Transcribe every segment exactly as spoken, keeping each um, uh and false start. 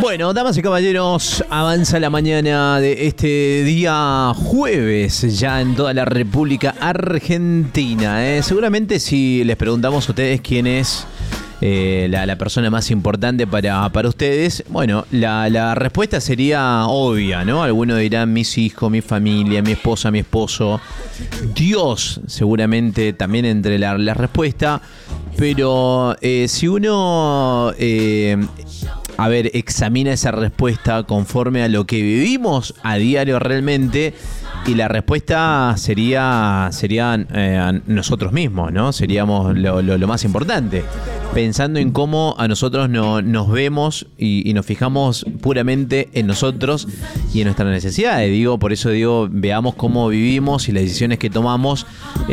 Bueno, damas y caballeros, avanza la mañana de este día jueves ya en toda la República Argentina. ¿eh? Seguramente si les preguntamos a ustedes quién es eh, la, la persona más importante para, para ustedes, bueno, la, la respuesta sería obvia, ¿no? Algunos dirán mis hijos, mi familia, mi esposa, mi esposo. Dios seguramente también entre la, la respuesta, pero eh, si uno... Eh, A ver, examina esa respuesta conforme a lo que vivimos a diario realmente, y la respuesta sería serían eh, nosotros mismos, ¿no? Seríamos lo, lo, lo más importante, pensando en cómo a nosotros no, nos vemos y, y nos fijamos puramente en nosotros y en nuestras necesidades. Digo, por eso digo, veamos cómo vivimos y las decisiones que tomamos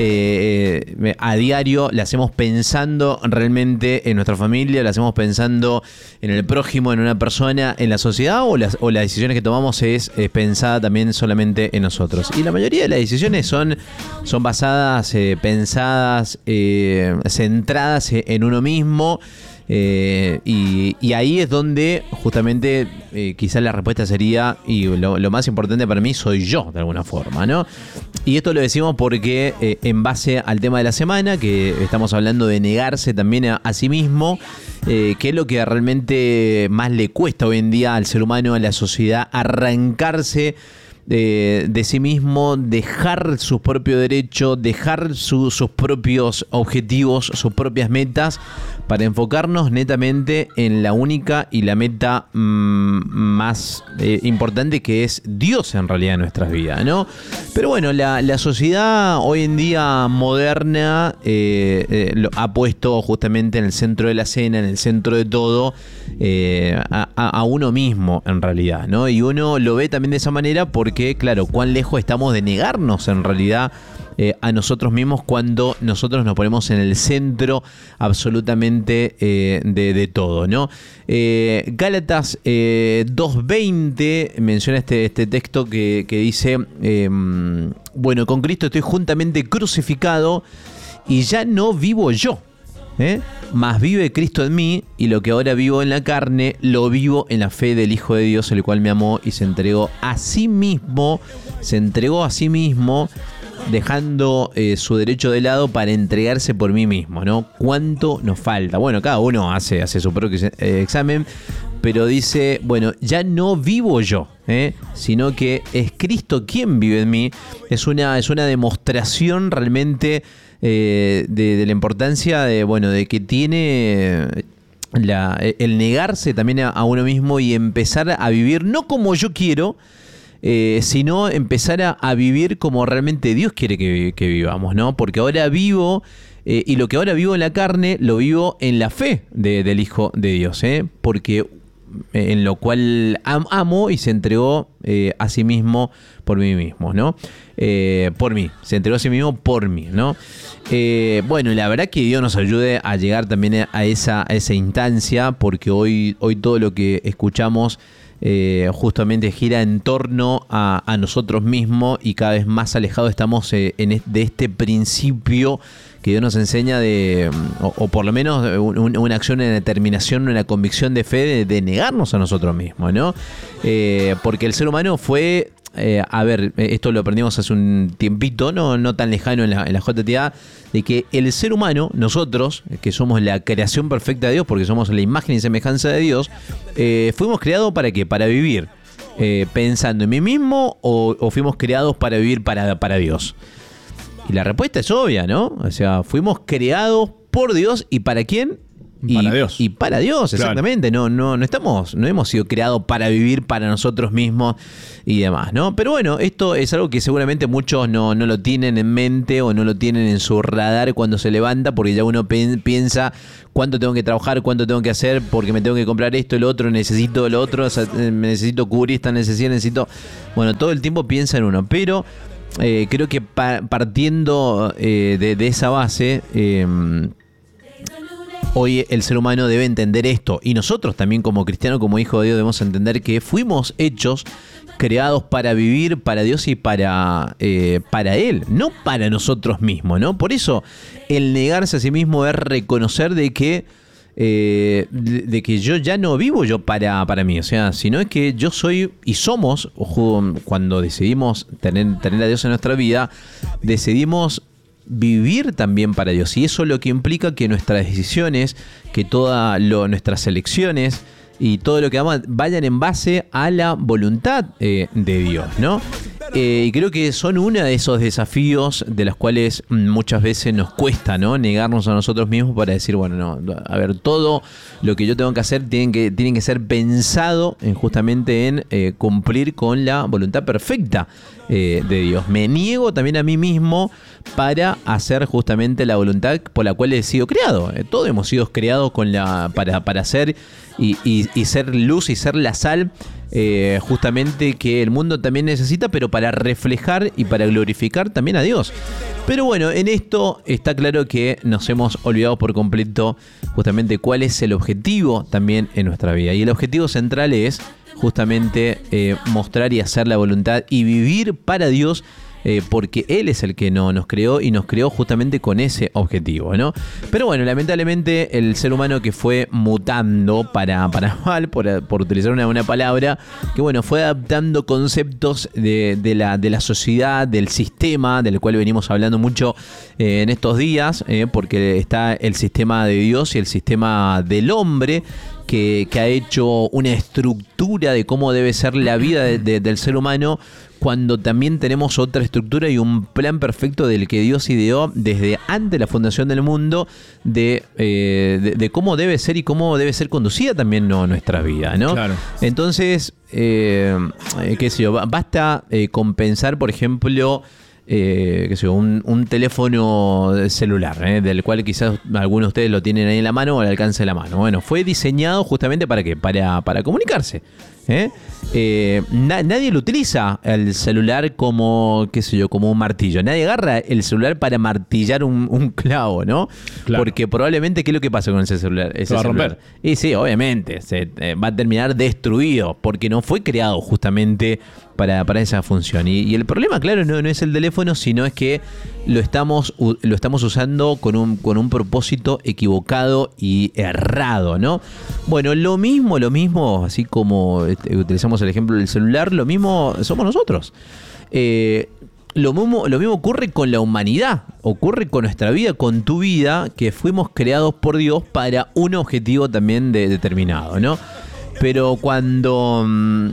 eh, eh, a diario las hacemos pensando realmente en nuestra familia, las hacemos pensando en el prójimo, en una persona, en la sociedad, o las, o las decisiones que tomamos es, es pensada también solamente en nosotros. Y la mayoría de las decisiones son, son basadas, eh, pensadas, eh, centradas en uno mismo. Eh, y, y ahí es donde justamente eh, quizás la respuesta sería, y lo, lo más importante para mí soy yo, de alguna forma, ¿no? Y esto lo decimos porque eh, en base al tema de la semana, que estamos hablando de negarse también a, a sí mismo, eh, que es lo que realmente más le cuesta hoy en día al ser humano, a la sociedad, arrancarse De, de sí mismo, dejar sus propios derechos, dejar su, sus propios objetivos, sus propias metas, para enfocarnos netamente en la única y la meta mmm, más eh, importante, que es Dios en realidad en nuestras vidas, ¿no? Pero bueno, la, la sociedad hoy en día moderna eh, eh, lo ha puesto justamente en el centro de la escena, en el centro de todo, eh, a, a uno mismo en realidad, ¿no? Y uno lo ve también de esa manera porque que, claro, cuán lejos estamos de negarnos en realidad eh, a nosotros mismos cuando nosotros nos ponemos en el centro absolutamente eh, de, de todo, ¿no? Eh, Gálatas eh, dos veinte menciona este, este texto que, que dice, eh, bueno, con Cristo estoy juntamente crucificado y ya no vivo yo, ¿Eh? Mas vive Cristo en mí, y lo que ahora vivo en la carne, lo vivo en la fe del Hijo de Dios, el cual me amó y se entregó a sí mismo, se entregó a sí mismo, dejando eh, su derecho de lado para entregarse por mí mismo, ¿no? ¿Cuánto nos falta? Bueno, cada uno hace, hace su propio eh, examen, pero dice, bueno, ya no vivo yo, ¿eh? sino que es Cristo quien vive en mí. Es una, es una demostración realmente eh, de, de la importancia de, bueno, de que tiene la, el negarse también a, a uno mismo y empezar a vivir no como yo quiero, eh, sino empezar a, a vivir como realmente Dios quiere que, que vivamos, ¿no? Porque ahora vivo... Eh, y lo que ahora vivo en la carne, lo vivo en la fe de, del Hijo de Dios, ¿eh? porque en lo cual am, amo y se entregó eh, a sí mismo por mí mismo, ¿no? Eh, por mí, se entregó a sí mismo por mí, ¿no? Eh, bueno, la verdad que Dios nos ayude a llegar también a esa, a esa instancia, porque hoy, hoy todo lo que escuchamos Eh, justamente gira en torno a, a nosotros mismos, y cada vez más alejados estamos eh, en es, de este principio que Dios nos enseña de, o, o por lo menos un, una acción, una determinación, una convicción de fe de, de negarnos a nosotros mismos, ¿no? Eh, porque el ser humano fue, eh, a ver, esto lo aprendimos hace un tiempito, no, no tan lejano en la, en la J T A, de que el ser humano, nosotros, que somos la creación perfecta de Dios, porque somos la imagen y semejanza de Dios, eh, fuimos creados ¿para qué? Para vivir eh, pensando en mí mismo, o, o fuimos creados para vivir para, para Dios. Y la respuesta es obvia, ¿no? O sea, fuimos creados por Dios, ¿y para quién? Y, para Dios. Y para Dios, exactamente. Claro. No, no, no estamos, no hemos sido creados para vivir para nosotros mismos y demás, ¿no? Pero bueno, esto es algo que seguramente muchos no, no lo tienen en mente o no lo tienen en su radar cuando se levanta, porque ya uno pen, piensa cuánto tengo que trabajar, cuánto tengo que hacer, porque me tengo que comprar esto, lo otro, necesito lo otro, o sea, necesito cubrir esta necesidad, necesito... Bueno, todo el tiempo piensa en uno, pero eh, creo que pa- partiendo eh, de, de esa base... Eh, Hoy el ser humano debe entender esto, y nosotros también como cristianos, como hijos de Dios, debemos entender que fuimos hechos, creados para vivir para Dios y para, eh, para Él, no para nosotros mismos, ¿no? Por eso el negarse a sí mismo es reconocer de que eh, de, de que yo ya no vivo yo para, para mí, o sea, sino es que yo soy y somos, ojo, cuando decidimos tener, tener a Dios en nuestra vida, decidimos vivir también para Dios. Y eso lo que implica que nuestras decisiones, que todas nuestras elecciones y todo lo que hagamos vayan en base a la voluntad eh, de Dios, ¿no? Eh, y creo que son uno de esos desafíos de los cuales muchas veces nos cuesta, ¿no? Negarnos a nosotros mismos para decir, bueno, no, a ver, todo lo que yo tengo que hacer tiene que, tiene que ser pensado en justamente en eh, cumplir con la voluntad perfecta eh, de Dios. Me niego también a mí mismo para hacer justamente la voluntad por la cual he sido creado. Eh, todos hemos sido creados con la, para, para hacer y, y, y ser luz y ser la sal Eh, justamente que el mundo también necesita, pero para reflejar y para glorificar también a Dios. Pero bueno, en esto está claro que nos hemos olvidado por completo justamente cuál es el objetivo también en nuestra vida. Y el objetivo central es justamente eh, mostrar y hacer la voluntad y vivir para Dios, Eh, porque Él es el que no, nos creó y nos creó justamente con ese objetivo, ¿no? Pero bueno, lamentablemente el ser humano que fue mutando para, para mal, por, por utilizar una, una palabra, que bueno, fue adaptando conceptos de, de, la, de la sociedad, del sistema, del cual venimos hablando mucho eh, en estos días, eh, porque está el sistema de Dios y el sistema del hombre, que, que ha hecho una estructura de cómo debe ser la vida de, de, del ser humano, cuando también tenemos otra estructura y un plan perfecto del que Dios ideó desde antes de la fundación del mundo, de, eh, de, de cómo debe ser y cómo debe ser conducida también no, nuestra vida, ¿no? Claro. Entonces, eh, qué sé yo, basta eh, con pensar, por ejemplo, Eh, qué sé yo, un, un teléfono celular, eh, del cual quizás algunos de ustedes lo tienen ahí en la mano o al alcance de la mano. Bueno, fue diseñado justamente para qué, para, para comunicarse. ¿eh? Eh, na, nadie lo utiliza el celular como, qué sé yo, como un martillo. Nadie agarra el celular para martillar un, un clavo, ¿no? Claro. Porque probablemente, ¿qué es lo que pasa con ese celular? Ese Se va a celular? romper. Y sí, obviamente, se eh, va a terminar destruido, porque no fue creado justamente para, para esa función. Y, y el problema, claro, no, no es el teléfono, sino es que lo estamos, lo estamos usando con un, con un propósito equivocado y errado, ¿no? Bueno, lo mismo, lo mismo, así como este, utilizamos el ejemplo del celular, lo mismo somos nosotros. Eh, lo mismo, lo mismo ocurre con la humanidad, ocurre con nuestra vida, con tu vida, que fuimos creados por Dios para un objetivo también de, determinado, ¿no? Pero cuando...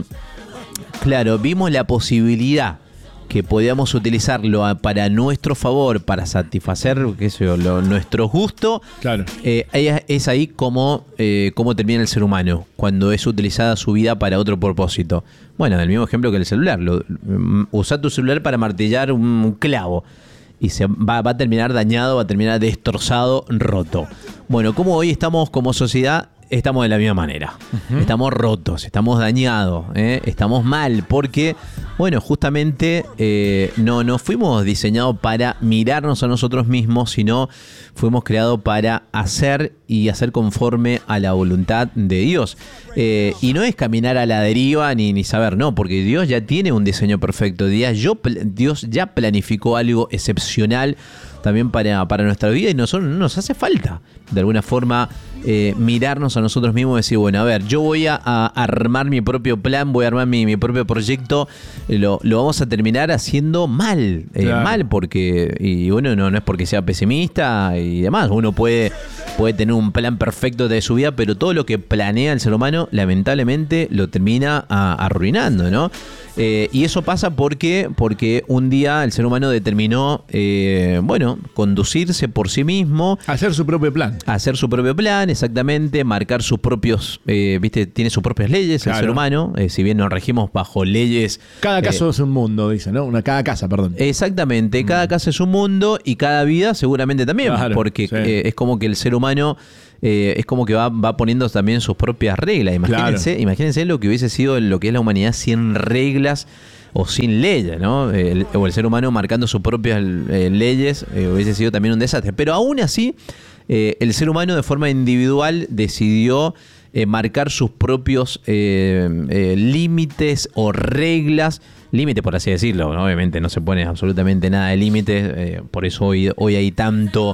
Claro, vimos la posibilidad que podíamos utilizarlo a, para nuestro favor, para satisfacer qué sé yo, lo, nuestro gusto. Claro. Eh, es ahí como, eh, como termina el ser humano, cuando es utilizada su vida para otro propósito. Bueno, el mismo ejemplo que el celular. Lo, usa tu celular para martillar un clavo y se va, va a terminar dañado, va a terminar destrozado, roto. Bueno, como hoy estamos como sociedad, estamos de la misma manera. Uh-huh. Estamos rotos, estamos dañados, ¿eh? Estamos mal, porque, bueno, justamente eh, no, no fuimos diseñados para mirarnos a nosotros mismos, sino fuimos creados para hacer y hacer conforme a la voluntad de Dios. Eh, y no es caminar a la deriva ni, ni saber, no, porque Dios ya tiene un diseño perfecto. Dios, yo, Dios ya planificó algo excepcional también para, para nuestra vida, y nosotros no nos hace falta de alguna forma eh, mirarnos a nosotros mismos y decir, bueno, a ver, yo voy a, a armar mi propio plan, voy a armar mi, mi propio proyecto, lo, lo vamos a terminar haciendo mal, eh, claro. mal porque, y bueno, no, no es porque sea pesimista y demás, uno puede, puede tener un plan perfecto de su vida, pero todo lo que planea el ser humano lamentablemente lo termina a, arruinando, ¿no? Eh, y eso pasa porque, porque un día el ser humano determinó, eh, bueno, conducirse por sí mismo. Hacer su propio plan. Hacer su propio plan, exactamente. Marcar sus propios, eh, viste, tiene sus propias leyes, claro. El ser humano. Eh, si bien nos regimos bajo leyes. Cada caso eh, es un mundo, dice, ¿no? Una, cada casa, perdón. Exactamente. Cada mm. casa es un mundo y cada vida seguramente también. Claro, porque sí. eh, es como que el ser humano... Eh, es como que va, va poniendo también sus propias reglas. Imagínense, claro. imagínense lo que hubiese sido lo que es la humanidad sin reglas o sin leyes, ¿no? El, o el ser humano marcando sus propias eh, leyes, eh, hubiese sido también un desastre. Pero aún así, eh, el ser humano de forma individual decidió eh, marcar sus propios eh, eh, límites o reglas. Límite, por así decirlo, ¿no? Obviamente no se pone absolutamente nada de límites, eh, por eso hoy, hoy hay tanto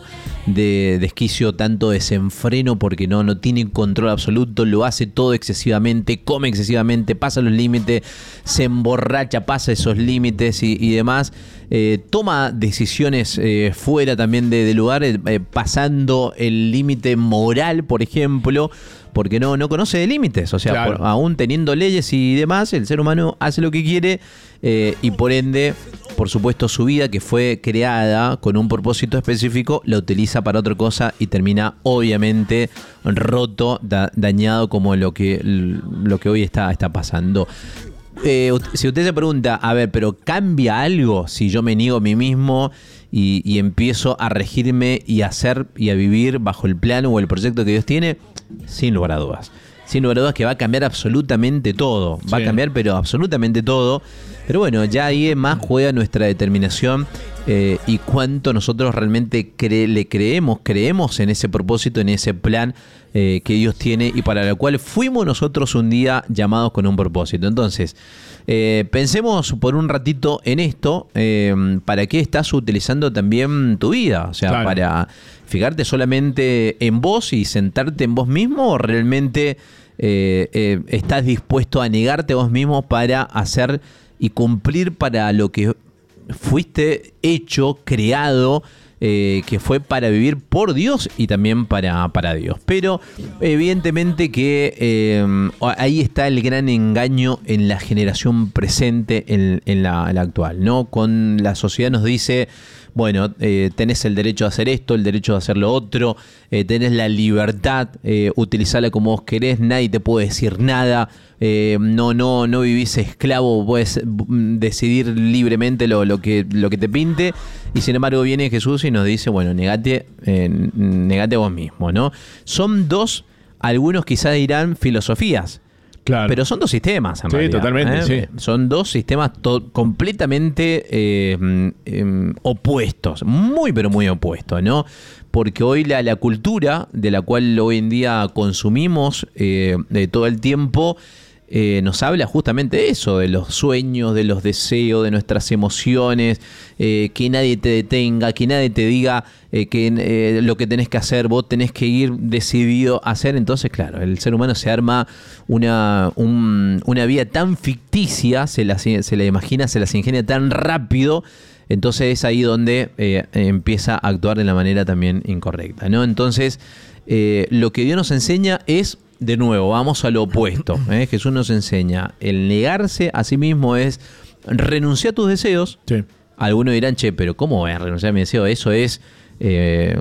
de desquicio, tanto desenfreno, porque no, no tiene control absoluto, lo hace todo excesivamente, come excesivamente, pasa los límites, se emborracha, pasa esos límites y, y demás, eh, toma decisiones eh, fuera también de, de lugar, eh, pasando el límite moral, por ejemplo, porque no, no conoce de límites, o sea, claro. por, aún teniendo leyes y demás, el ser humano hace lo que quiere eh, y por ende, por supuesto, su vida que fue creada con un propósito específico, la utiliza para otra cosa y termina obviamente roto, da, dañado como lo que, lo que hoy está, está pasando. Eh, si usted se pregunta, a ver, pero ¿cambia algo si yo me niego a mí mismo y, y empiezo a regirme y a hacer y a vivir bajo el plan o el proyecto que Dios tiene? Sin lugar a dudas. Sin lugar a dudas que va a cambiar absolutamente todo. Va sí. a cambiar, pero absolutamente todo. Pero bueno, ya ahí más juega nuestra determinación eh, y cuánto nosotros realmente cre- le creemos, creemos en ese propósito, en ese plan eh, que Dios tiene y para el cual fuimos nosotros un día llamados con un propósito. Entonces, eh, pensemos por un ratito en esto. Eh, ¿Para qué estás utilizando también tu vida? O sea, claro. para fijarte solamente en vos y sentarte en vos mismo, o realmente eh, eh, estás dispuesto a negarte a vos mismo para hacer y cumplir para lo que fuiste hecho, creado, eh, que fue para vivir por Dios y también para, para Dios. Pero evidentemente que eh, ahí está el gran engaño en la generación presente, en, en, la, en la actual, ¿no? Con la sociedad nos dice, bueno, eh, tenés el derecho a hacer esto, el derecho a hacer lo otro, eh, tenés la libertad, eh, utilizarla como vos querés, nadie te puede decir nada, eh, no, no, no vivís esclavo, puedes decidir libremente lo, lo, que, lo que te pinte, y sin embargo viene Jesús y nos dice, bueno, negate, eh, negate vos mismo, ¿no? Son dos, algunos quizás dirán filosofías. Claro. Pero son dos sistemas, en sí, realidad. Totalmente, ¿eh? sí. Son dos sistemas to- completamente eh, eh, opuestos, muy pero muy opuestos, ¿no? Porque hoy la, la cultura de la cual hoy en día consumimos eh, de todo el tiempo eh, nos habla justamente de eso, de los sueños, de los deseos, de nuestras emociones, eh, que nadie te detenga, que nadie te diga eh, que eh, lo que tenés que hacer, vos tenés que ir decidido a hacer. Entonces, claro, el ser humano se arma una, un, una vida tan ficticia, se la, se la imagina, se las ingenia tan rápido. Entonces es ahí donde eh, empieza a actuar de la manera también incorrecta, ¿no? Entonces, eh, lo que Dios nos enseña es, de nuevo, vamos a lo opuesto. ¿eh? Jesús nos enseña, el negarse a sí mismo es renunciar a tus deseos. Sí. Algunos dirán, che, pero ¿cómo voy a renunciar a mi deseo? Eso es... Eh,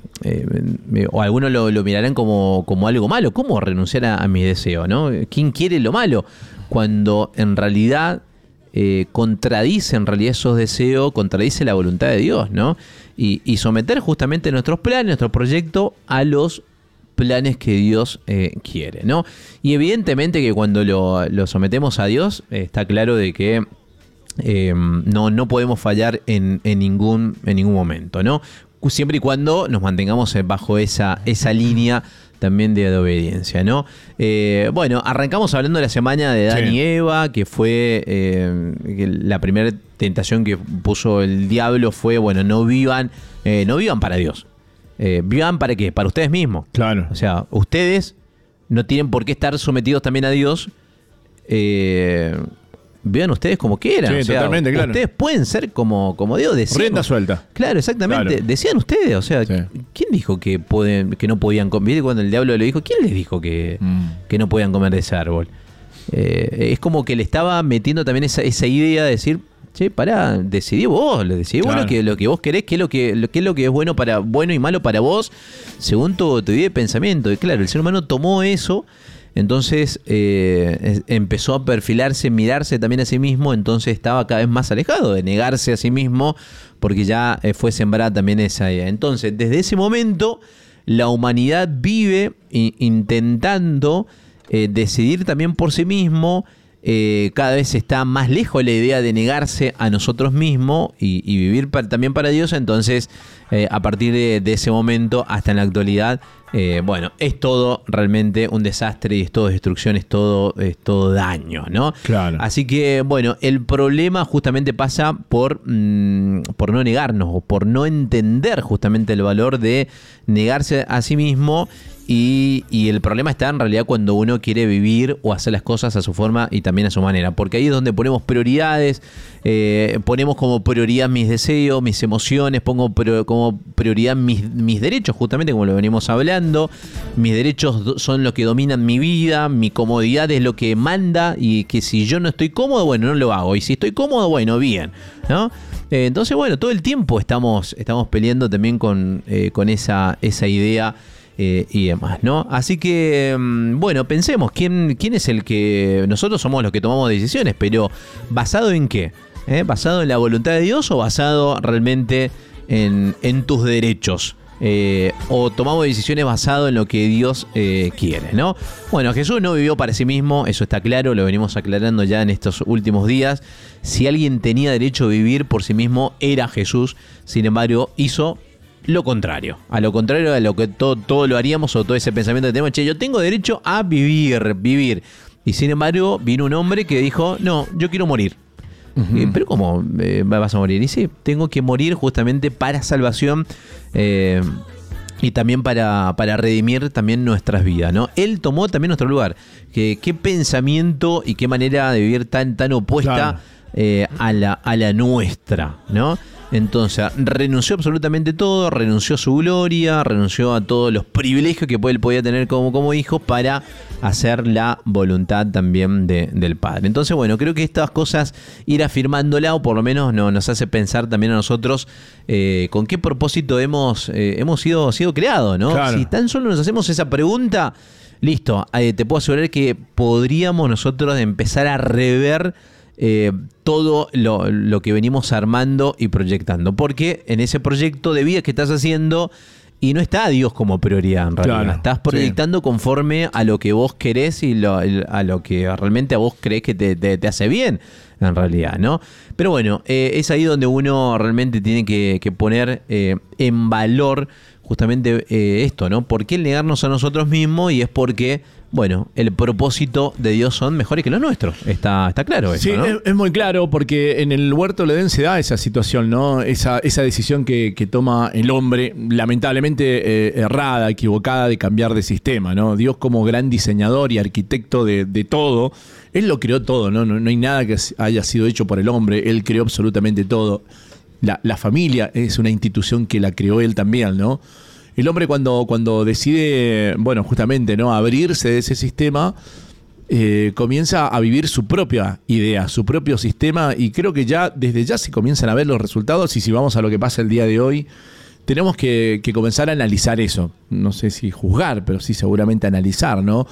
eh, o algunos lo, lo mirarán como, como algo malo. ¿Cómo renunciar a, a mi deseo? ¿no? ¿Quién quiere lo malo? Cuando en realidad... Eh, contradice en realidad esos deseos, contradice la voluntad de Dios, ¿no? Y, y someter justamente nuestros planes, nuestro proyecto a los planes que Dios eh, quiere, ¿no? Y evidentemente que cuando lo, lo sometemos a Dios, eh, está claro de que eh, no, no podemos fallar en, en, ningún, en ningún momento, ¿no? Siempre y cuando nos mantengamos bajo esa, esa línea también de, de obediencia, ¿no? Eh, bueno, arrancamos hablando de la semana de Adán sí. y Eva, que fue eh, que la primera tentación que puso el diablo fue, bueno, no vivan, eh, no vivan para Dios. Eh, ¿Vivan para qué? Para ustedes mismos. Claro. O sea, ustedes no tienen por qué estar sometidos también a Dios. Eh, Vean ustedes como quieran. Sí, o sea, totalmente, claro. Ustedes pueden ser como, como Dios decía. Rienda suelta. Claro, exactamente. Claro. Decían ustedes, o sea, sí. ¿quién dijo que pueden, que no podían comer? Cuando el diablo le dijo, ¿quién les dijo que, mm. que no podían comer de ese árbol? Eh, es como que le estaba metiendo también esa, esa idea de decir, che, pará, decidí vos, le decidí claro. bueno que lo que vos querés, qué es lo que, lo, qué es lo que es bueno para bueno y malo para vos, según tu, tu idea de pensamiento. Y claro, el ser humano tomó eso. Entonces eh, empezó a perfilarse, mirarse también a sí mismo, entonces estaba cada vez más alejado de negarse a sí mismo porque ya eh, fue sembrada también esa idea. Entonces, desde ese momento, la humanidad vive i- intentando eh, decidir también por sí mismo, eh, cada vez está más lejos la idea de negarse a nosotros mismos y, y vivir para, también para Dios. Entonces, eh, a partir de, de ese momento hasta en la actualidad, Eh, bueno, es todo realmente un desastre y es todo destrucción, es todo, es todo daño, ¿no? Claro. Así que, bueno, el problema justamente pasa por, mmm, por no negarnos o por no entender justamente el valor de negarse a sí mismo. Y, y el problema está en realidad cuando uno quiere vivir o hacer las cosas a su forma y también a su manera, porque ahí es donde ponemos prioridades, eh, ponemos como prioridad mis deseos, mis emociones, pongo pro, como prioridad mis, mis derechos, justamente como lo venimos hablando. Mis derechos son lo que dominan mi vida, mi comodidad es lo que manda, y que si yo no estoy cómodo, bueno, no lo hago, y si estoy cómodo, bueno, bien, ¿no? Eh, entonces, bueno, todo el tiempo estamos, estamos peleando también con, eh, con esa, esa idea. Eh, y demás, ¿no? Así que, bueno, pensemos, ¿quién, quién es el que... Nosotros somos los que tomamos decisiones, pero ¿basado en qué? ¿Eh? ¿Basado en la voluntad de Dios o basado realmente en, en tus derechos? Eh, o tomamos decisiones basado en lo que Dios eh, quiere, ¿no? Bueno, Jesús no vivió para sí mismo, eso está claro, lo venimos aclarando ya en estos últimos días. Si alguien tenía derecho a vivir por sí mismo, era Jesús. Sin embargo, hizo lo contrario, a lo contrario a lo que todo, todo lo haríamos, o todo ese pensamiento que tenemos, che, yo tengo derecho a vivir, vivir. Y sin embargo, vino un hombre que dijo, no, yo quiero morir. Uh-huh. eh, Pero ¿cómo eh, vas a morir? Y sí, tengo que morir justamente para salvación eh, y también para, para redimir también nuestras vidas, ¿no? Él tomó también nuestro lugar. Que, qué pensamiento y qué manera de vivir tan, tan opuesta, claro, eh, a, la, a la nuestra, ¿no? Entonces, renunció absolutamente todo, renunció a su gloria, renunció a todos los privilegios que él podía tener como, como hijo para hacer la voluntad también de, del Padre. Entonces, bueno, creo que estas cosas, ir afirmándola, o por lo menos no, nos hace pensar también a nosotros eh, con qué propósito hemos, eh, hemos sido, sido creados, ¿no? Claro. Si tan solo nos hacemos esa pregunta, listo, eh, te puedo asegurar que podríamos nosotros empezar a rever Eh, todo lo, lo que venimos armando y proyectando, porque en ese proyecto de vida que estás haciendo, y no está Dios como prioridad en realidad, claro, estás proyectando sí, conforme a lo que vos querés y lo, a lo que realmente a vos crees que te, te, te hace bien en realidad, ¿no? Pero bueno, eh, es ahí donde uno realmente tiene que, que poner eh, en valor justamente eh, esto, ¿no? ¿Por qué el negarnos a nosotros mismos? Y es porque, bueno, el propósito de Dios son mejores que los nuestros. Está, está claro eso, sí, ¿no? es, es muy claro, porque en el huerto del Edén se da esa situación, ¿no? Esa, esa decisión que, que toma el hombre, lamentablemente eh, errada, equivocada, de cambiar de sistema, ¿no? Dios, como gran diseñador y arquitecto de, de todo, Él lo creó todo, ¿no? ¿no? No hay nada que haya sido hecho por el hombre, Él creó absolutamente todo. La, la familia es una institución que la creó Él también, ¿no? El hombre cuando, cuando decide, bueno, justamente, ¿no?, abrirse de ese sistema, eh, comienza a vivir su propia idea, su propio sistema, y creo que ya desde ya se comienzan a ver los resultados. Y si vamos a lo que pasa el día de hoy, tenemos que, que comenzar a analizar eso. No sé si juzgar, pero sí seguramente analizar, ¿no?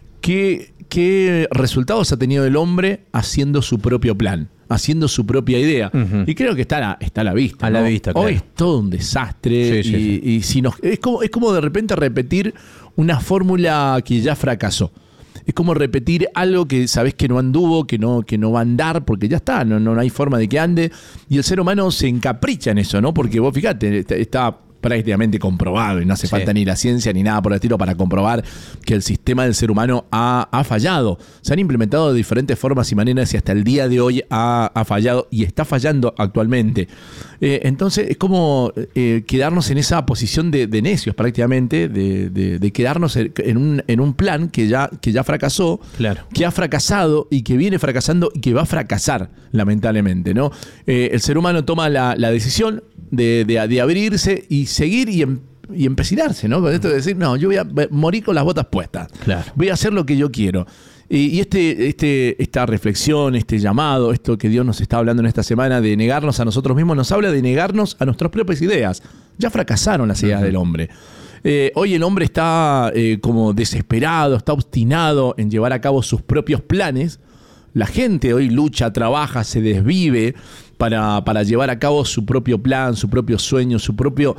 ¿Qué, qué resultados ha tenido el hombre haciendo su propio plan, haciendo su propia idea? Uh-huh. Y creo que está a la, está a la vista, a ¿no? la vista, claro. Hoy es todo un desastre. Sí, sí, y, sí. y si nos, es, como, es como de repente repetir una fórmula que ya fracasó. Es como repetir algo que sabés que no anduvo, que no, que no va a andar, porque ya está, no, no hay forma de que ande. Y el ser humano se encapricha en eso, ¿no? Porque vos fíjate, está, está prácticamente comprobado, y no hace sí. falta ni la ciencia ni nada por el estilo para comprobar que el sistema del ser humano ha, ha fallado. Se han implementado de diferentes formas y maneras, y hasta el día de hoy ha, ha fallado y está fallando actualmente. Eh, entonces es como eh, quedarnos en esa posición de, de necios prácticamente, de, de, de quedarnos en un, en un plan que ya, que ya fracasó, claro, que ha fracasado y que viene fracasando y que va a fracasar, lamentablemente, ¿no? Eh, el ser humano toma la, la decisión de, de, de abrirse y seguir y, em, y empecinarse, ¿no? Con esto de decir, no, yo voy a morir con las botas puestas, claro, voy a hacer lo que yo quiero. Y este, este, esta reflexión, este llamado, esto que Dios nos está hablando en esta semana de negarnos a nosotros mismos, nos habla de negarnos a nuestras propias ideas. Ya fracasaron las ideas uh-huh. del hombre. Eh, hoy el hombre está eh, como desesperado, está obstinado en llevar a cabo sus propios planes. La gente hoy lucha, trabaja, se desvive para, para llevar a cabo su propio plan, su propio sueño, su propio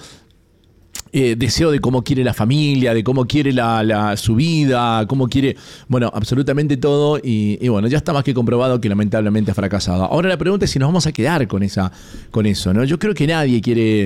Eh, deseo de cómo quiere la familia, de cómo quiere la, la, su vida, cómo quiere, bueno, absolutamente todo. Y, y bueno, ya está más que comprobado que lamentablemente ha fracasado. Ahora la pregunta es si nos vamos a quedar con esa, con eso, ¿no? Yo creo que nadie quiere,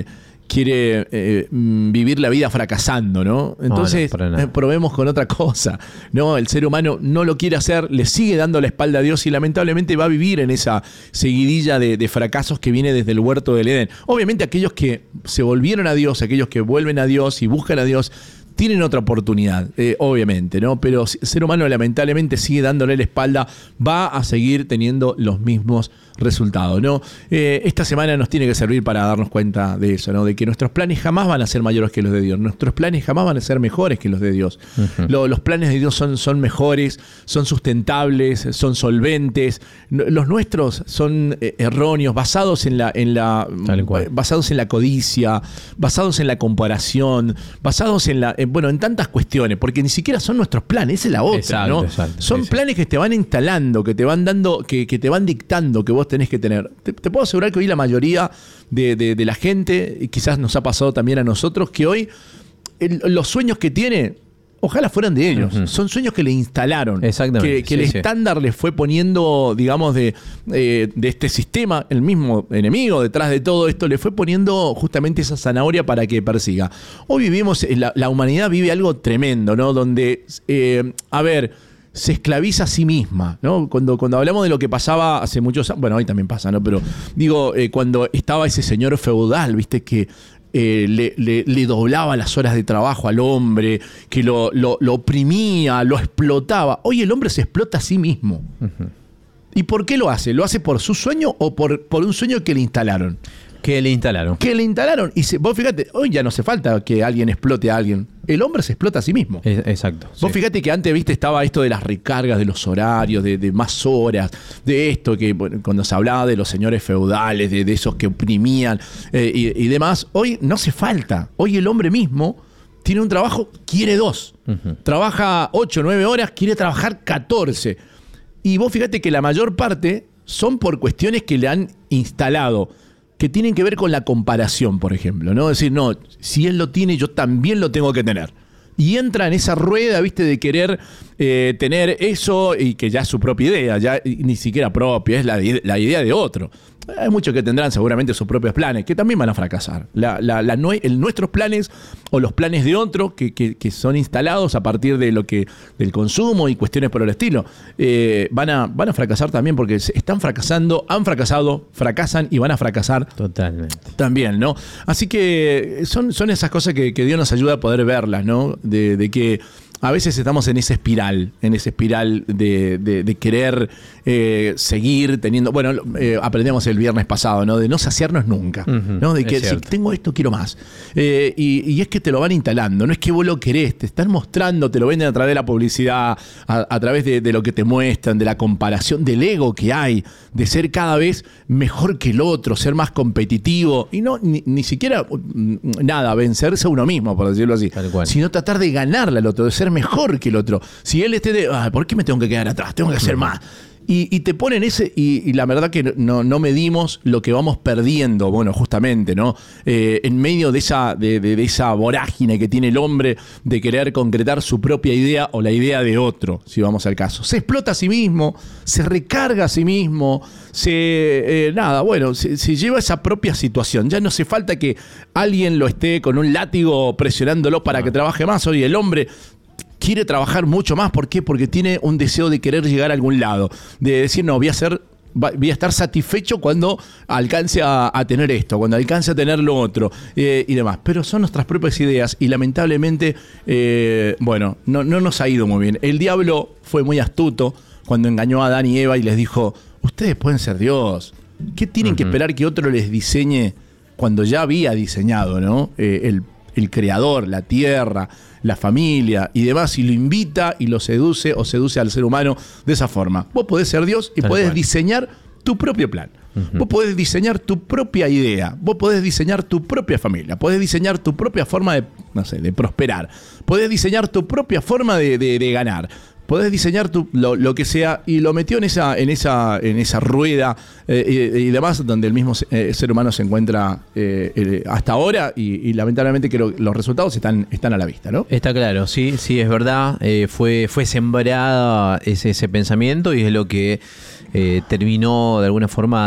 quiere eh, vivir la vida fracasando, ¿no? Entonces, no, no, eh, probemos con otra cosa, ¿no? El ser humano no lo quiere hacer, le sigue dando la espalda a Dios y lamentablemente va a vivir en esa seguidilla de, de fracasos que viene desde el huerto del Edén. Obviamente aquellos que se volvieron a Dios, aquellos que vuelven a Dios y buscan a Dios, tienen otra oportunidad, eh, obviamente, ¿no? Pero el ser humano lamentablemente sigue dándole la espalda, va a seguir teniendo los mismos resultados, ¿no? Eh, esta semana nos tiene que servir para darnos cuenta de eso, ¿no? De que nuestros planes jamás van a ser mayores que los de Dios, nuestros planes jamás van a ser mejores que los de Dios. Uh-huh. Lo, los planes de Dios son, son mejores, son sustentables, son solventes. Los nuestros son eh, erróneos, basados en la, en la basados en la codicia, basados en la comparación, basados en la eh, bueno, en tantas cuestiones, porque ni siquiera son nuestros planes, esa es la otra, exacto, ¿no? Exacto, son sí, planes sí. que te van instalando, que te van dando, que, que te van dictando que vos tenés que tener. Te, te puedo asegurar que hoy la mayoría de, de, de la gente, y quizás nos ha pasado también a nosotros, que hoy el, los sueños que tiene, ojalá fueran de ellos. Uh-huh. Son sueños que le instalaron. Exactamente. Que, que sí, el sí. estándar les fue poniendo, digamos, de, eh, de este sistema, el mismo enemigo detrás de todo esto, le fue poniendo justamente esa zanahoria para que persiga. Hoy vivimos, la, la humanidad vive algo tremendo, ¿no? Donde, eh, a ver, se esclaviza a sí misma, ¿no? Cuando, cuando hablamos de lo que pasaba hace muchos años, bueno, hoy también pasa, ¿no? Pero digo, eh, cuando estaba ese señor feudal, ¿viste? Que Eh, le, le, le doblaba las horas de trabajo al hombre, que lo, lo, lo oprimía, lo explotaba. Hoy el hombre se explota a sí mismo. Uh-huh. ¿Y por qué lo hace? ¿Lo hace por su sueño o por, por un sueño que le instalaron? Que le instalaron. Que le instalaron. Y se, vos fíjate, hoy ya no hace falta que alguien explote a alguien. El hombre se explota a sí mismo. Es, exacto. Vos sí. fíjate que antes, viste, estaba esto de las recargas, de los horarios, de, de más horas, de esto, que bueno, cuando se hablaba de los señores feudales, de, de esos que oprimían eh, y, y demás. Hoy no hace falta. Hoy el hombre mismo tiene un trabajo, quiere dos. Uh-huh. Trabaja ocho, nueve horas, quiere trabajar catorce. Y vos fíjate que la mayor parte son por cuestiones que le han instalado, que tienen que ver con la comparación, por ejemplo, ¿no? Es decir, no, si él lo tiene, yo también lo tengo que tener. Y entra en esa rueda, ¿viste? De querer eh, tener eso y que ya es su propia idea, ya ni siquiera propia, es la, la idea de otro. Hay muchos que tendrán seguramente sus propios planes, que también van a fracasar. La, la, la, el, nuestros planes o los planes de otro que, que, que son instalados a partir de lo que, del consumo y cuestiones por el estilo, eh, van, a, van a fracasar también porque están fracasando, han fracasado, fracasan y van a fracasar. Totalmente. También, ¿no? Así que son, son esas cosas que, que Dios nos ayuda a poder verlas, ¿no? De, de que a veces estamos en esa espiral, en esa espiral de, de, de querer eh, seguir teniendo. Bueno, eh, aprendíamos el viernes pasado, ¿no? De no saciarnos nunca, uh-huh, ¿no? De que si tengo esto, quiero más. Eh, y, y es que te lo van instalando, no es que vos lo querés, te están mostrando, te lo venden a través de la publicidad, a, a través de, de lo que te muestran, de la comparación, del ego que hay, de ser cada vez mejor que el otro, ser más competitivo, y no ni, ni siquiera nada, vencerse a uno mismo, por decirlo así, sino tratar de ganarle al otro, de ser mejor que el otro. Si él esté de, ah, ¿por qué me tengo que quedar atrás? Tengo que hacer más. Y, y te ponen ese, y, y la verdad que no, no medimos lo que vamos perdiendo, bueno, justamente, ¿no? Eh, en medio de esa, de, de, de esa vorágine que tiene el hombre de querer concretar su propia idea o la idea de otro, si vamos al caso. Se explota a sí mismo, se recarga a sí mismo, se, eh, nada, bueno, se, se lleva esa propia situación. Ya no hace falta que alguien lo esté con un látigo presionándolo para que trabaje más. Hoy el hombre quiere trabajar mucho más. ¿Por qué? Porque tiene un deseo de querer llegar a algún lado. De decir, no, voy a ser, voy a estar satisfecho cuando alcance a, a tener esto, cuando alcance a tener lo otro, eh, y demás. Pero son nuestras propias ideas y lamentablemente, eh, bueno, no, no nos ha ido muy bien. El diablo fue muy astuto cuando engañó a Adán y Eva y les dijo, ustedes pueden ser Dios. ¿Qué tienen uh-huh. que esperar que otro les diseñe cuando ya había diseñado, ¿no? Eh, el, el creador, la tierra, la familia y demás, y lo invita y lo seduce o seduce al ser humano de esa forma. Vos podés ser Dios y Tal podés cual. diseñar tu propio plan. Uh-huh. Vos podés diseñar tu propia idea. Vos podés diseñar tu propia familia. Podés diseñar tu propia forma de, no sé, de prosperar. Podés diseñar tu propia forma de, de, de ganar. Podés diseñar tu, lo, lo que sea, y lo metió en esa, en esa, en esa rueda eh, y, y demás, donde el mismo eh, ser humano se encuentra eh, eh, hasta ahora, y, y lamentablemente que lo, los resultados están, están a la vista, ¿no? Está claro, sí, sí, es verdad. Eh, fue, fue sembrada ese, ese pensamiento y es lo que eh, terminó de alguna forma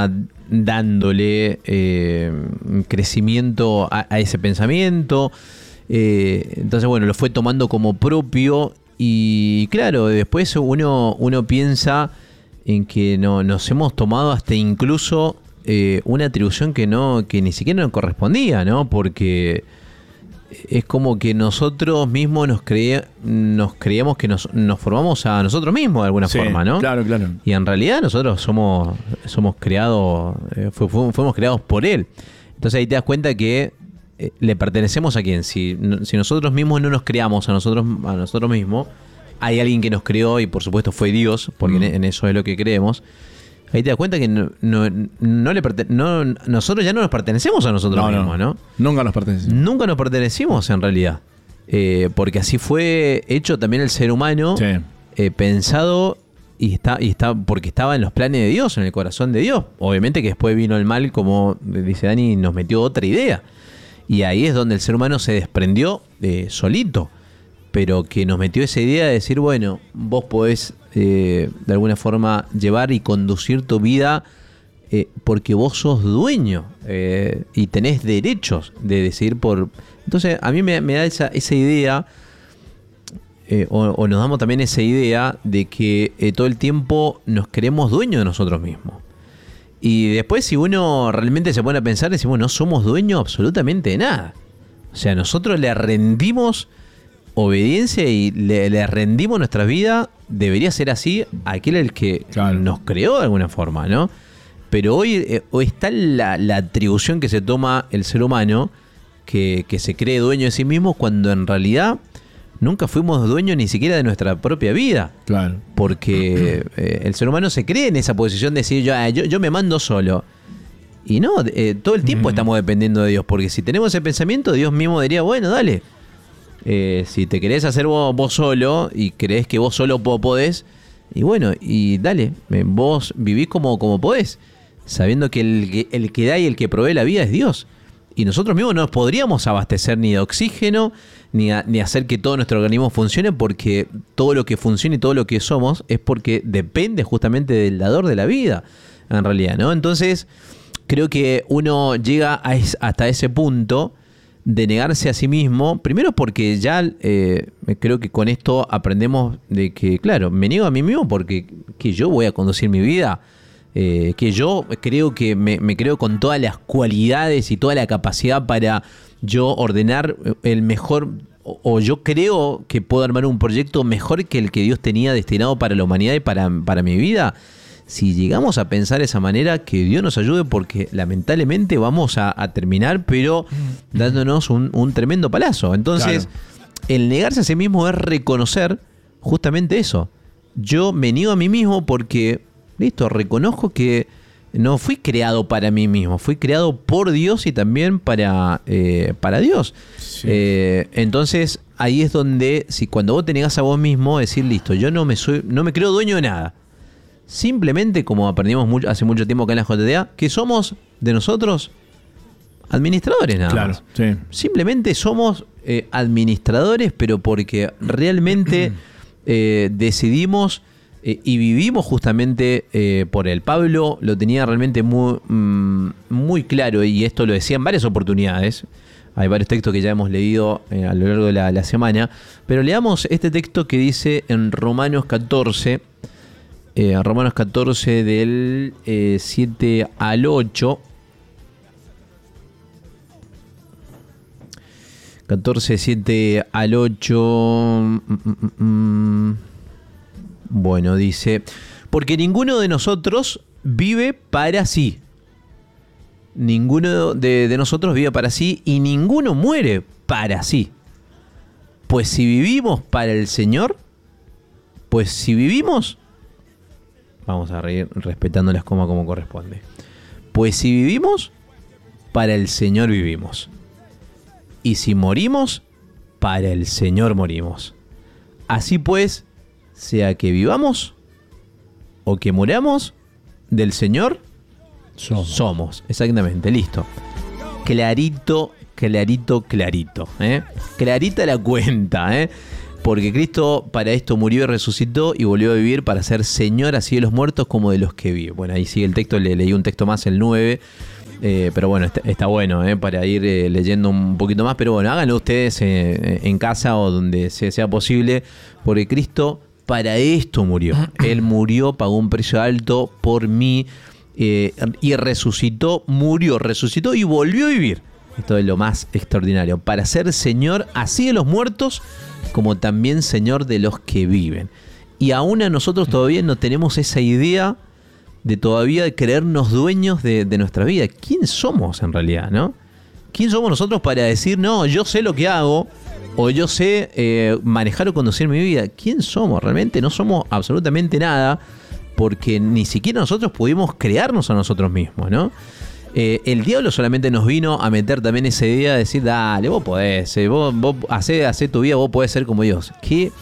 dándole eh, crecimiento a, a ese pensamiento. Eh, entonces, bueno, lo fue tomando como propio y claro, después uno, uno piensa en que no, nos hemos tomado hasta incluso eh, una atribución que no que ni siquiera nos correspondía, ¿no? Porque es como que nosotros mismos nos, crea, nos creíamos que nos, nos formamos a nosotros mismos de alguna sí, forma, ¿no? Claro, claro. Y en realidad nosotros somos, somos creados, eh, fu, fu, fuimos creados por Él. Entonces ahí te das cuenta que eh, le pertenecemos a quién. Si, si nosotros mismos no nos creamos a nosotros, a nosotros mismos, hay alguien que nos creó y por supuesto fue Dios, porque mm. en, en eso es lo que creemos. Ahí te das cuenta que no, no, no le pertene- no, nosotros ya no nos pertenecemos a nosotros no, mismos, ¿no? Nunca nos pertenecimos. Nunca nos pertenecimos en realidad. Eh, porque así fue hecho también el ser humano, sí. eh, pensado y está, y está porque estaba en los planes de Dios, en el corazón de Dios. Obviamente que después vino el mal, como dice Dani, y nos metió otra idea. Y ahí es donde el ser humano se desprendió eh, solito. Pero que nos metió esa idea de decir, bueno, vos podés eh, de alguna forma llevar y conducir tu vida eh, porque vos sos dueño eh, y tenés derechos de decidir por... Entonces a mí me, me da esa, esa idea, eh, o, o nos damos también esa idea de que eh, todo el tiempo nos creemos dueños de nosotros mismos. Y después si uno realmente se pone a pensar, decimos, no somos dueños absolutamente de nada. O sea, nosotros le rendimos obediencia y le, le rendimos nuestra vida, debería ser así, a aquel el que claro. nos creó de alguna forma, ¿no? Pero hoy, eh, hoy está la, la atribución que se toma el ser humano, que, que se cree dueño de sí mismo, cuando en realidad nunca fuimos dueños ni siquiera de nuestra propia vida. Claro. Porque eh, el ser humano se cree en esa posición de decir, yo, yo, yo me mando solo. Y no, eh, todo el tiempo mm. estamos dependiendo de Dios, porque si tenemos ese pensamiento, Dios mismo diría, bueno, dale. Eh, si te querés hacer vos, vos solo y creés que vos solo podés, y bueno, y dale, vos vivís como, como podés, sabiendo que el, el que da y el que provee la vida es Dios. Y nosotros mismos no nos podríamos abastecer ni de oxígeno, ni, a, ni hacer que todo nuestro organismo funcione, porque todo lo que funciona y todo lo que somos es porque depende justamente del dador de la vida, en realidad, ¿no? Entonces, creo que uno llega a es, hasta ese punto de negarse a sí mismo, primero porque ya eh, creo que con esto aprendemos de que, claro, me niego a mí mismo porque que yo voy a conducir mi vida, eh, que yo creo que me, me creo con todas las cualidades y toda la capacidad para yo ordenar el mejor, o, o yo creo que puedo armar un proyecto mejor que el que Dios tenía destinado para la humanidad y para, para mi vida. Si llegamos a pensar de esa manera, que Dios nos ayude, porque lamentablemente vamos a, a terminar, pero dándonos un, un tremendo palazo. Entonces, claro. el negarse a sí mismo es reconocer justamente eso. Yo me niego a mí mismo porque, listo, reconozco que no fui creado para mí mismo, fui creado por Dios y también para, eh, para Dios. Sí. Eh, entonces, ahí es donde, si cuando vos te negás a vos mismo, decir, listo, yo no me, soy, no me creo dueño de nada. Simplemente, como aprendimos mucho, hace mucho tiempo acá en la J T A, que somos de nosotros administradores nada claro, más. Sí. Simplemente somos eh, administradores, pero porque realmente eh, decidimos eh, y vivimos justamente eh, por él. Pablo lo tenía realmente muy, mm, muy claro, y esto lo decía en varias oportunidades. Hay varios textos que ya hemos leído eh, a lo largo de la, la semana, pero leamos este texto que dice en Romanos catorce, Eh, a Romanos catorce del eh, siete al ocho. catorce, siete al ocho. Mm, mm, mm. Bueno, dice: porque ninguno de nosotros vive para sí. Ninguno de, de nosotros vive para sí, y ninguno muere para sí. Pues si vivimos para el Señor, pues si vivimos, vamos a reír respetando las comas como corresponde. Pues si vivimos, para el Señor vivimos. Y si morimos, para el Señor morimos. Así pues, sea que vivamos o que muramos, del Señor somos. somos. Exactamente, listo. Clarito, clarito, clarito. ¿eh? Clarita la cuenta. ¿eh? Porque Cristo para esto murió y resucitó y volvió a vivir para ser Señor así de los muertos como de los que viven. Bueno, ahí sigue el texto, le leí un texto más, el nueve. Eh, pero bueno, está, está bueno eh, para ir eh, leyendo un poquito más. Pero bueno, háganlo ustedes eh, en casa o donde se, sea posible. Porque Cristo para esto murió. Él murió, pagó un precio alto por mí. Eh, y resucitó, murió, resucitó y volvió a vivir. Esto es lo más extraordinario. Para ser Señor así de los muertos como también Señor de los que viven. Y aún a nosotros todavía no tenemos esa idea de todavía de creernos dueños de, de nuestra vida. ¿Quién somos en realidad, no? ¿Quién somos nosotros para decir, no, yo sé lo que hago o yo sé eh, manejar o conducir mi vida? ¿Quién somos? Realmente no somos absolutamente nada porque ni siquiera nosotros pudimos crearnos a nosotros mismos, ¿no? Eh, el diablo solamente nos vino a meter también esa idea de decir, dale, vos podés, eh, vos, vos hacé, hacé tu vida, vos podés ser como Dios. Qué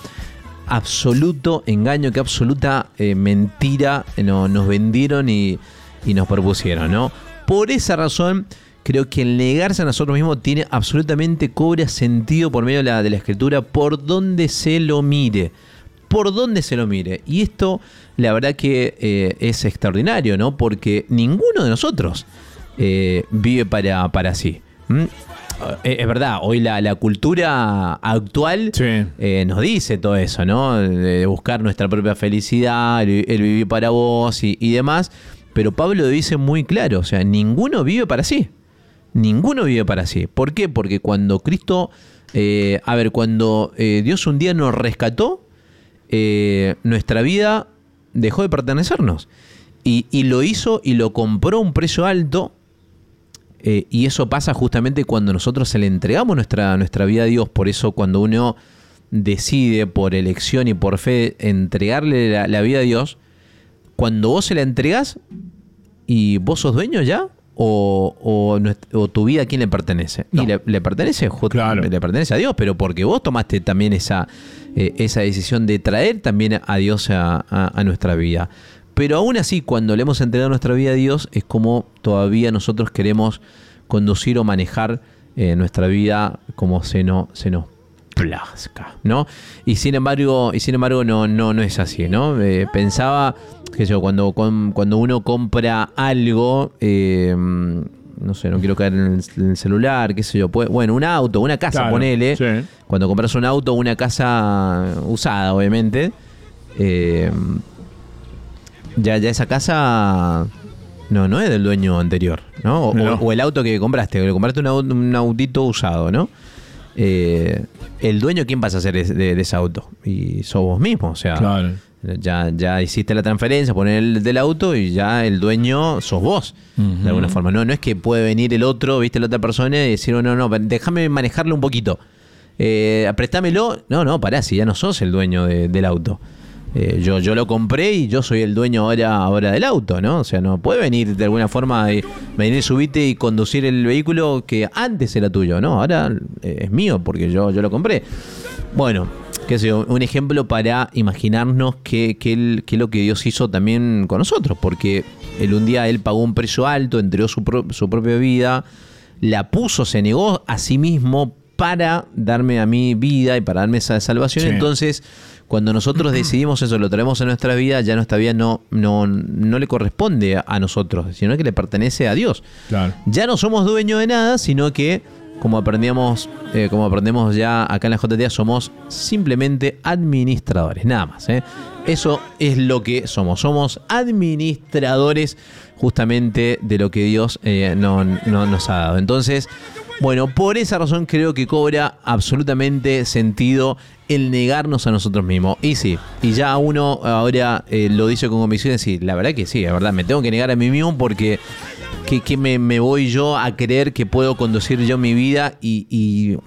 absoluto engaño, qué absoluta eh, mentira no, nos vendieron y, y nos propusieron, ¿no? Por esa razón, creo que el negarse a nosotros mismos tiene absolutamente, cobra sentido por medio de la, de la Escritura, por donde se lo mire. Por donde se lo mire. Y esto, la verdad que eh, es extraordinario, ¿no? Porque ninguno de nosotros eh, vive para, para sí. ¿Mm? Es verdad, hoy la, la cultura actual sí. eh, nos dice todo eso, ¿no? De buscar nuestra propia felicidad, el, el vivir para vos y, y demás. Pero Pablo dice muy claro, o sea, ninguno vive para sí. Ninguno vive para sí. ¿Por qué? Porque cuando Cristo, eh, a ver, cuando eh, Dios un día nos rescató, eh, nuestra vida dejó de pertenecernos. Y, y lo hizo y lo compró a un precio alto. Eh, y eso pasa justamente cuando nosotros se le entregamos nuestra, nuestra vida a Dios. Por eso cuando uno decide por elección y por fe entregarle la, la vida a Dios, cuando vos se la entregás y vos sos dueño ya, o, o, o tu vida a quién le pertenece. No. Y le, le pertenece claro. le pertenece a Dios, pero porque vos tomaste también esa, eh, esa decisión de traer también a Dios a, a, a nuestra vida. Pero aún así, cuando le hemos entregado nuestra vida a Dios, es como todavía nosotros queremos conducir o manejar eh, nuestra vida como se, no, se nos plazca, ¿no? Y sin embargo, y sin embargo no, no, no es así, ¿no? Eh, pensaba que yo, cuando, cuando uno compra algo, eh, no sé, no quiero caer en el, en el celular, qué sé yo, puede, bueno, un auto, una casa, claro, ponele. Sí. Cuando compras un auto o una casa usada, obviamente, eh, Ya, ya esa casa no, no es del dueño anterior, ¿no? O, no. o, o el auto que compraste, que compraste un, auto, un autito usado, ¿no? Eh, el dueño, ¿quién vas a hacer de, de, de ese auto? Y sos vos mismo, o sea, claro. ya, ya hiciste la transferencia, poner el del auto y ya el dueño sos vos, uh-huh. de alguna forma. No, no es que puede venir el otro, viste, la otra persona y decir, no, no, no, déjame manejarlo un poquito. Eh, préstamelo. No, no, pará, si ya no sos el dueño de, del auto. Eh, yo, yo lo compré y yo soy el dueño ahora, ahora del auto, ¿no? O sea, no puede venir de alguna forma, eh, venir, subirte y conducir el vehículo que antes era tuyo, ¿no? Ahora eh, es mío porque yo, yo lo compré. Bueno, qué sé yo, un ejemplo para imaginarnos qué que, que es lo que Dios hizo también con nosotros, porque él un día él pagó un precio alto, entregó su, pro, su propia vida, la puso, se negó a sí mismo para darme a mí vida y para darme esa salvación. Sí. Entonces, cuando nosotros decidimos eso, lo traemos a nuestra vida, ya nuestra vida no, no, no le corresponde a nosotros, sino que le pertenece a Dios. Claro. Ya no somos dueños de nada, sino que, como aprendíamos, eh, como aprendemos ya acá en la J T A, somos simplemente administradores, nada más. ¿eh? Eso es lo que somos. Somos administradores justamente de lo que Dios eh, no, no nos ha dado. Entonces, bueno, por esa razón creo que cobra absolutamente sentido el negarnos a nosotros mismos. Y sí, y ya uno ahora eh, lo dice con convicción, y sí, la verdad que sí, la verdad, me tengo que negar a mí mismo porque que, que me, me voy yo a creer que puedo conducir yo mi vida y, y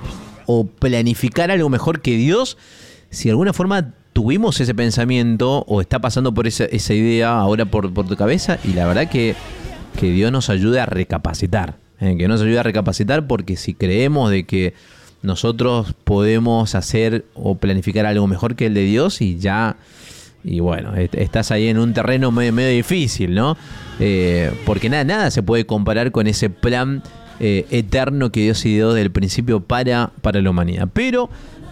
o planificar algo mejor que Dios, si de alguna forma tuvimos ese pensamiento o está pasando por esa, esa idea ahora por, por tu cabeza, y la verdad que, que Dios nos ayude a recapacitar. Eh, que nos ayude a recapacitar, porque si creemos de que nosotros podemos hacer o planificar algo mejor que el de Dios, y ya, y bueno, estás ahí en un terreno medio, medio difícil, ¿no? Eh, porque nada, nada se puede comparar con ese plan eh, eterno que Dios ideó desde el principio para, para la humanidad. Pero,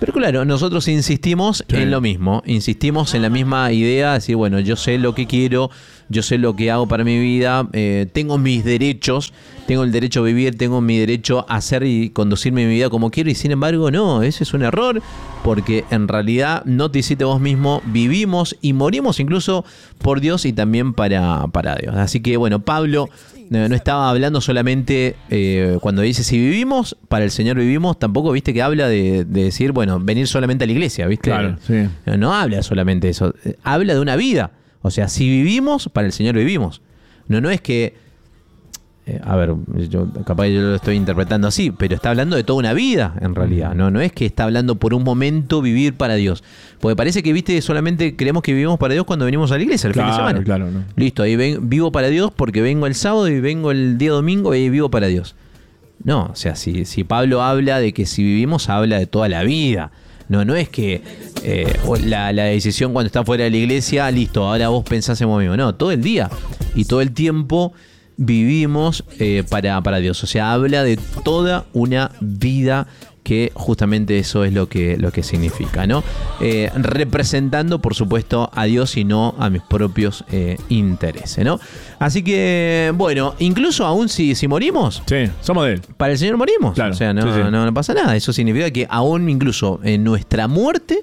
Pero claro, nosotros insistimos sí. en lo mismo, insistimos en la misma idea, de decir, bueno, yo sé lo que quiero, yo sé lo que hago para mi vida, eh, tengo mis derechos, tengo el derecho a vivir, tengo mi derecho a hacer y conducirme mi vida como quiero, y sin embargo, no, ese es un error, porque en realidad no te hiciste vos mismo, vivimos y morimos incluso por Dios y también para, para Dios. Así que bueno, Pablo no, no estaba hablando solamente eh, cuando dice si vivimos, para el Señor vivimos, tampoco viste que habla de, de decir, bueno, venir solamente a la iglesia, ¿viste? Claro, sí. No, no habla solamente de eso, habla de una vida. O sea, si vivimos, para el Señor vivimos. No, no es que, eh, a ver, yo, capaz yo lo estoy interpretando así, pero está hablando de toda una vida, en realidad. No, no es que está hablando por un momento vivir para Dios. Porque parece que, viste, solamente creemos que vivimos para Dios cuando venimos a la iglesia el claro, fin de semana. Claro, no. Listo, ahí ven, vivo para Dios porque vengo el sábado y vengo el día domingo y vivo para Dios. No, o sea, si, si Pablo habla de que si vivimos, habla de toda la vida. No, no es que eh, la, la decisión cuando está fuera de la iglesia, listo, ahora vos pensás en vos mismo. No, todo el día y todo el tiempo vivimos eh, para, para Dios. O sea, habla de toda una vida, que justamente eso es lo que, lo que significa, ¿no? Eh, representando, por supuesto, a Dios y no a mis propios eh, intereses, ¿no? Así que, bueno, incluso aún si, si morimos... Sí, somos de Él. Para el Señor morimos. Claro, o sea, no, sí, sí. No, no pasa nada. Eso significa que aún incluso en nuestra muerte,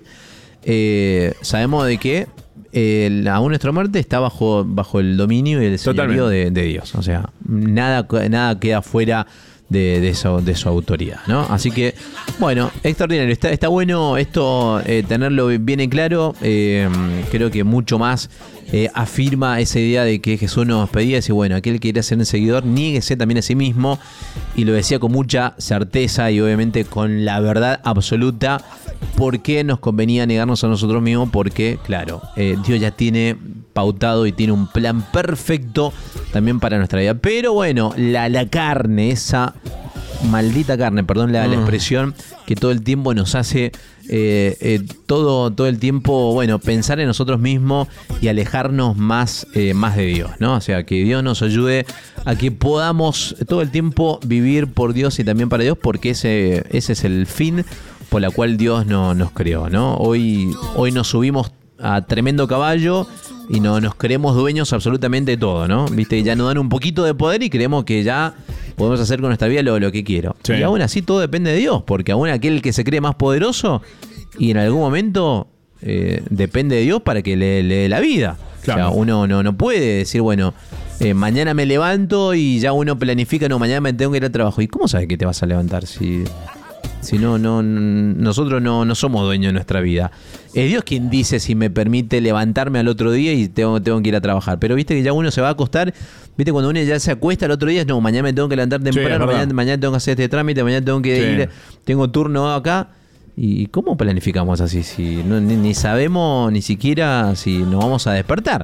eh, sabemos de que eh, aún nuestra muerte está bajo, bajo el dominio y el señorío de, de Dios. O sea, nada, nada queda fuera de, de, su, de su autoridad, ¿no? Así que, bueno, extraordinario. Está, está bueno esto, eh, tenerlo bien en claro. Eh, creo que mucho más eh, afirma esa idea de que Jesús nos pedía, decir, bueno, aquel que quiera ser un seguidor, niéguese también a sí mismo. Y lo decía con mucha certeza y obviamente con la verdad absoluta. ¿Por qué nos convenía negarnos a nosotros mismos? Porque, claro, eh, Dios ya tiene pautado y tiene un plan perfecto también para nuestra vida. Pero bueno, la, la carne, esa maldita carne, perdón la, la expresión, que todo el tiempo nos hace eh, eh, todo, todo el tiempo, bueno, pensar en nosotros mismos y alejarnos más, eh, más de Dios, ¿no? O sea, que Dios nos ayude a que podamos todo el tiempo vivir por Dios y también para Dios, porque ese, ese es el fin por la cual Dios no, nos creó, ¿no? Hoy, hoy nos subimos a tremendo caballo y no, nos creemos dueños absolutamente de todo, ¿no? Viste, ya nos dan un poquito de poder y creemos que ya podemos hacer con nuestra vida lo, lo que quiero. Sí. Y aún así todo depende de Dios, porque aún aquel que se cree más poderoso y en algún momento eh, depende de Dios para que le, le dé la vida. Claro. O sea, uno no, no puede decir, bueno, eh, mañana me levanto y ya uno planifica, no, mañana me tengo que ir al trabajo. ¿Y cómo sabes que te vas a levantar si... Si no, no, nosotros no, no somos dueños de nuestra vida? Es Dios quien dice si me permite levantarme al otro día y tengo, tengo que ir a trabajar. Pero viste que ya uno se va a acostar, viste cuando uno ya se acuesta al otro día, no, mañana me tengo que levantar temprano, sí, mañana, mañana tengo que hacer este trámite, mañana tengo que sí. ir, tengo turno acá. ¿Y cómo planificamos así? Si no, ni, ni sabemos ni siquiera si nos vamos a despertar.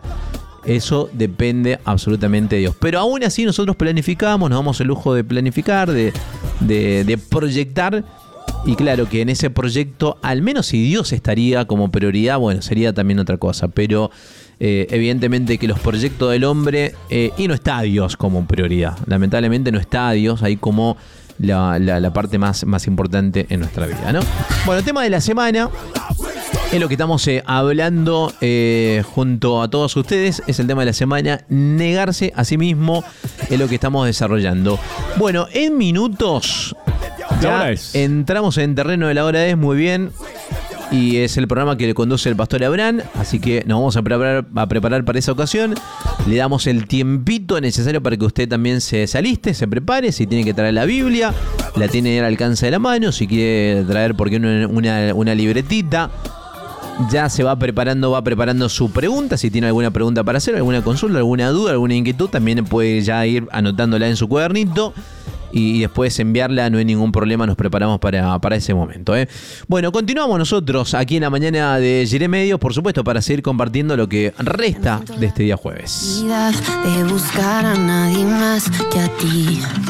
Eso depende absolutamente de Dios. Pero aún así nosotros planificamos, nos damos el lujo de planificar, de, de, de proyectar. Y claro que en ese proyecto, al menos si Dios estaría como prioridad, bueno, sería también otra cosa. Pero eh, evidentemente que los proyectos del hombre, eh, y no está Dios como prioridad. Lamentablemente no está Dios ahí como la, la, la parte más, más importante en nuestra vida, ¿no? Bueno, tema de la semana es lo que estamos eh, hablando eh, junto a todos ustedes. Es el tema de la semana, negarse a sí mismo, es lo que estamos desarrollando. Bueno, en minutos ya entramos en terreno de la hora es, muy bien. Y es el programa que le conduce el pastor Abraham. Así que nos vamos a preparar, a preparar para esa ocasión. Le damos el tiempito necesario para que usted también se, se aliste, se prepare. Si tiene que traer la Biblia, la tiene al alcance de la mano. Si quiere traer, porque una, una, una libretita, ya se va preparando, va preparando su pregunta. Si tiene alguna pregunta para hacer, alguna consulta, alguna duda, alguna inquietud, también puede ya ir anotándola en su cuadernito y después enviarla, no hay ningún problema, nos preparamos para, para ese momento, ¿eh? Bueno, continuamos nosotros aquí en la mañana de Jiré Medios, por supuesto, para seguir compartiendo lo que resta de este día jueves. De buscar a nadie más que a ti.